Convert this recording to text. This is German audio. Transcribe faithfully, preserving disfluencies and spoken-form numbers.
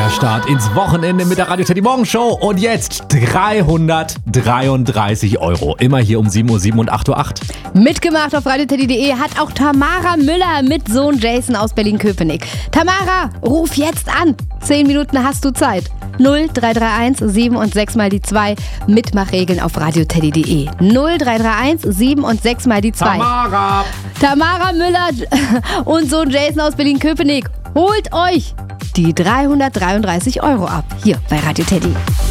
Der Start ins Wochenende mit der Radio Teddy Morgen Show. Und jetzt dreihundertdreiunddreißig Euro. Immer hier um sieben Uhr sieben und acht Uhr acht. Mitgemacht auf radioteddy punkt de hat auch Tamara Müller mit Sohn Jason aus Berlin-Köpenick. Tamara, ruf jetzt an. Zehn Minuten hast du Zeit. null drei drei eins sieben und sechs mal die zwei. Mitmachregeln auf radioteddy punkt de. null drei drei eins sieben und sechs mal die zwei. Tamara! Tamara Müller und Sohn Jason aus Berlin-Köpenick. Holt euch die dreihundertdreiunddreißig Euro ab. Hier bei Radio Teddy.